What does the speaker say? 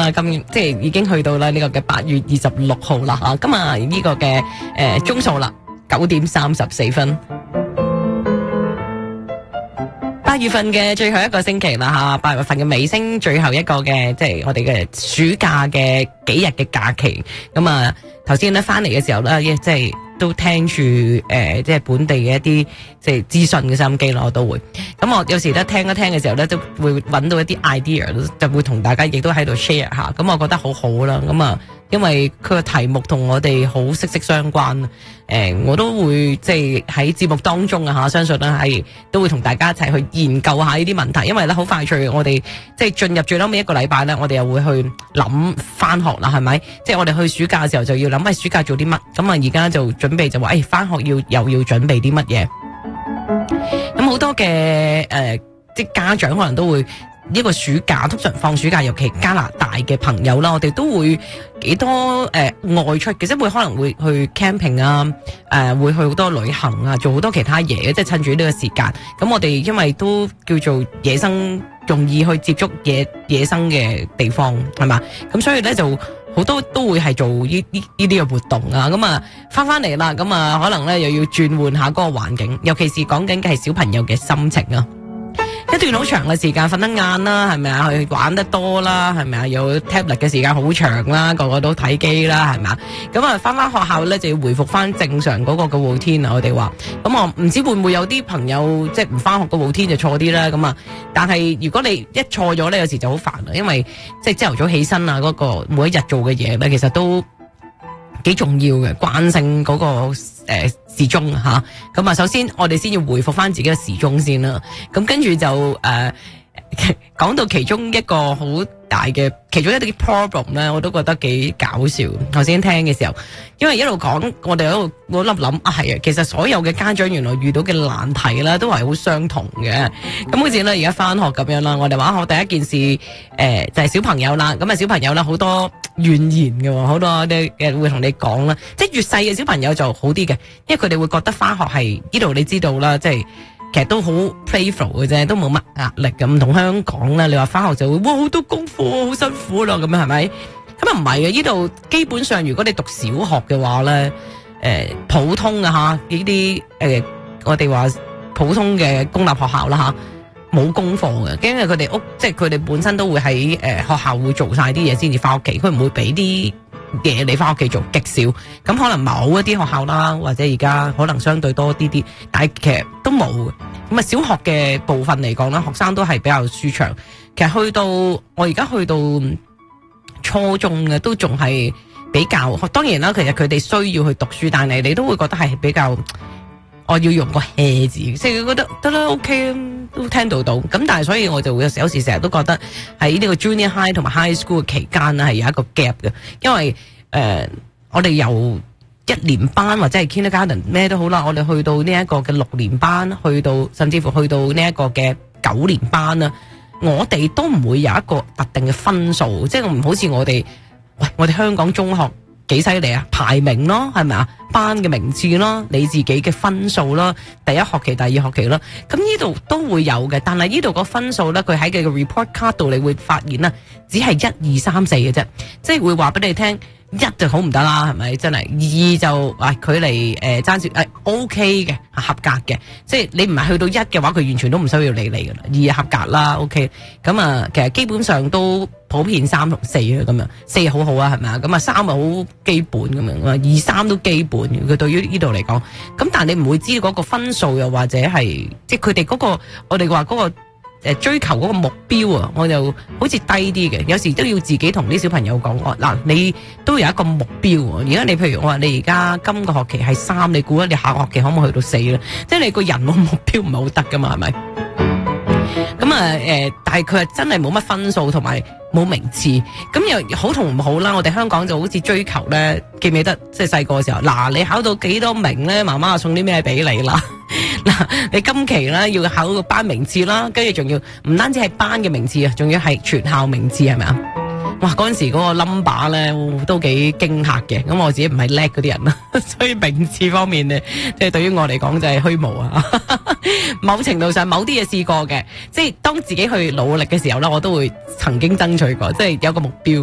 啦，即係已經去到啦呢個嘅8月26號啦吓，今日呢個嘅鐘數啦9點34分。8月份嘅最後一個星期啦吓，8月份嘅尾聲，最後一個嘅即係我哋嘅暑假嘅幾日嘅假期。咁啊，頭先咧翻嚟嘅時候咧，即係都聽住即係本地嘅一啲即係資訊嘅收音機咯，我都會。咁我有時咧聽一聽嘅時候咧，都會揾到一啲 idea， 就會同大家亦都喺度 share 下。咁我覺得好好啦。咁啊，因為佢個題目同我哋好息息相關。我都會即係喺節目當中啊吓，相信咧係都會同大家一齊去研究下呢啲問題。因為咧好快脆，我哋即係進入最後尾一個禮拜咧，我哋又會去諗翻學啦，係咪？即係我哋去暑假嘅時候就要諗，暑假做啲乜？咁啊，而家就準備就話，翻學又要準備啲乜嘢？咁好多嘅即係家長可能都會。呢個暑假通常放暑假，尤其加拿大嘅朋友啦，我哋都會幾多外出，其實會可能會去 camping 啊，會去好多旅行啊，做好多其他嘢，即係趁住呢個時間。咁我哋因為都叫做野生，容易去接觸野生嘅地方，係嘛？咁所以咧就好多都會係做呢啲嘅活動啊。咁啊翻嚟啦，咁啊可能咧又要轉換下嗰個環境，尤其是講緊嘅係小朋友嘅心情啊。一段好長嘅時間瞓得晏啦，係咪啊？去玩得多啦，係咪啊？有 tablet 嘅時間好長啦，個個都睇機啦，係咪啊？咁啊，翻學校咧就要回復翻正常嗰個嘅 routine啊！我哋話，咁我唔知會唔會有啲朋友即係唔翻學嘅 routine就錯啲啦，咁啊！但係如果你一錯咗咧，有時就好煩啊，因為即係朝頭早起身啊，嗰個每一日做嘅嘢咧，其實都幾重要嘅，慣性嗰個時鐘吓，咁啊首先我哋先要回復翻自己嘅時鐘先啦，咁跟住就講到其中一個好大嘅其中一啲 problem 咧，我都覺得幾搞笑。頭先聽嘅時候，因為一路講我哋喺度我諗係啊，其實所有嘅家長原來遇到嘅難題啦，都係好相同嘅。咁好似咧而家翻學咁樣啦，我哋話學第一件事就係小朋友啦，咁啊小朋友啦好多怨言嘅，好多啲會同你講啦，即係越細嘅小朋友就好啲嘅，因為佢哋會覺得翻學係呢度你知道啦，即係。其實都好 playful 嘅啫，都冇乜壓力咁。同香港咧，你話翻學就會哇好多功課，好辛苦咯，咁樣係咪？咁啊唔係嘅，呢度基本上如果你讀小學嘅話咧，普通啊吓呢啲我哋話普通嘅公立學校啦吓，冇功課嘅，因為佢哋即係佢哋本身都會喺學校會做晒啲嘢先至翻屋企，佢唔會俾啲嘢你翻屋企做，極少。咁可能某一啲學校啦，或者而家可能相對多啲，但係其實都冇嘅。咁啊，小學嘅部分嚟講啦，學生都係比較舒暢。其實去到我而家去到初中嘅，都仲係比較。當然啦，其實佢哋需要去讀書，但係你都會覺得係比較。我要用個 hea 字，即係覺得得啦 ，OK 都聽到。咁但係所以我就會有時成日都覺得喺呢個 junior high 同埋 high school 嘅期間咧係有一個 gap 嘅，因為我哋由1年班或者係 kindergarten 咩都好啦，我哋去到呢一個嘅6年班，去到甚至乎去到呢一個嘅9年班啦，我哋都唔會有一個特定嘅分數，即係唔好似我哋香港中學。幾犀利啊！排名咯，係咪啊？班嘅名次咯，你自己嘅分數咯，第一學期、第二學期咯，咁呢度都會有嘅。但係呢度個分數咧，佢喺佢嘅 report card 度，你會發現啦，只係1、2、3、4嘅啫，即係會話俾你聽。1就好唔得啦，係咪？真係2就距離爭少OK 嘅，合格嘅。即係你唔係去到1嘅話，佢完全都唔需要理你噶啦。2合格啦 OK。咁啊，其實基本上都普遍3同4啊，咁樣4好好啊，係咪啊？咁啊3啊好基本咁樣，2、3都基本。佢對於呢度嚟講，咁但係你唔會知道嗰個分數又或者係即係佢哋嗰個我哋話嗰個。追求嗰個目標啊，我就好似低啲嘅，有時都要自己同啲小朋友講，嗱，你都有一個目標。而家你譬如我話你而家今個學期係3，你估你下個學期可唔可以去到4咧？即係你個人冇目標唔係好得噶嘛，係咪？咁啊但係佢係真係冇乜分數同埋冇名次，咁又好同唔好啦。我哋香港就好似追求咧，記唔記得即係細個嘅時候，嗱，你考到幾多名咧，媽媽送啲咩俾你啦。嗱，你今期咧要考個班名次啦，跟住仲要唔單止係班嘅名次啊，仲要係全校名次，係咪啊？哇！嗰陣時嗰個 number 咧都幾驚嚇嘅，咁我自己唔係叻嗰啲人啦，所以名次方面咧，即係對於我嚟講就係虛無啊。某程度上，某啲嘢試過嘅，即係當自己去努力嘅時候咧，我都會曾經爭取過，即係有個目標。